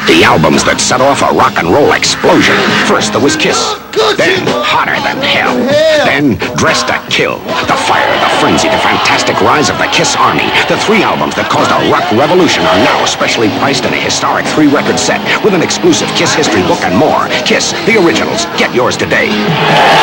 The albums that set off a rock and roll explosion. First there was Kiss, then Hotter Than Hell, then Dressed to Kill. The fire, the frenzy, the fantastic rise of the Kiss Army. The 3 albums that caused a rock revolution are now specially priced in a historic 3-record set with an exclusive Kiss history book and more. Kiss, the originals. Get yours today.